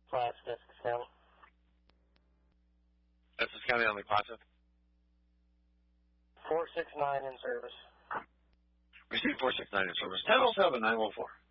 Flats, Essex County. Essex County on the positive. 469 in service. Receive 469 in service. 1007-914.